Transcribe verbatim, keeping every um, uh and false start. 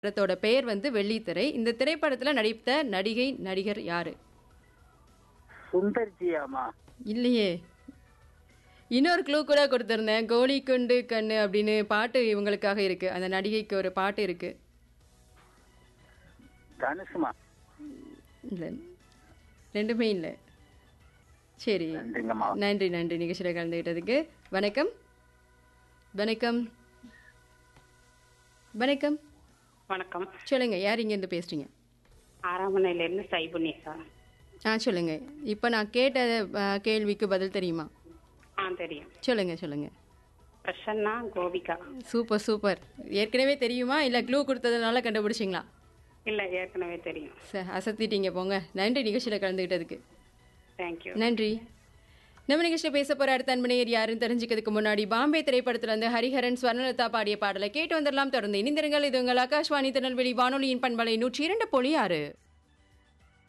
படத்தோட பெயர் வந்து வெள்ளித்திரை. இந்த திரைப்படத்துல நடித்த நடிகை, நடிகர் யாரு? சுந்தர்ஜியாமா? இல்லையே. இன்னொரு க்ளூ கூட குடுத்திருந்தேன். கோலி குண்டு கண்ணு அப்படின்னு பாட்டு இவங்களுக்காக இருக்கு. அந்த நடிகைக்கு ஒரு பாட்டு இருக்கு. தனுஷுமா? இல்ல. ரெண்டுமே இல்ல. சரி. நன்றிங்கம்மா. நன்றி, நன்றி நிகழ்ச்சியில கலந்துக்கிட்டதுக்கு. வணக்கம். வணக்கம். வணக்கம். வணக்கம். சொல்லுங்க. யார் இங்கேருந்து பேசுறீங்க? ஆறாமணையிலேருந்து சைபுனிசா. ஆ சொல்லுங்க. இப்போ நான் கேட்ட அ, கேள்விக்கு பதில் தெரியுமா? ஆ தெரியும். சொல்லுங்க, சொல்லுங்க. பிரசன்னா கோபிகா. Super, super. ஏற்கனவே தெரியுமா இல்ல க்ளூ கொடுத்ததுனால கண்டுபிடிச்சிங்களா? இல்ல ஏற்கனவே தெரியும். ச அசத்திட்டீங்க போங்க. நன்றி நிகழ்ச்சியில் கலந்துக்கிட்டதுக்கு. தேங்க்யூ. நன்றி. நம்ம நிகழ்ச்சியில் பேச போற அடுத்த அன்பனையர் யாருன்னு தெரிஞ்சுக்கிறதுக்கு முன்னாடி பாம்பே திரைப்படத்துல இருந்து ஹரிஹரன் ஸ்வர்ணலதா பாடிய பாடலை கேட்டு வந்துடலாம். தொடர்ந்து இணைந்திருங்கள். இது உங்கள் ஆகாஷ்வாணி திருநெல்வேலி வானொலியின் பண்பலை நூற்றி இரண்டு புள்ளி ஆறு.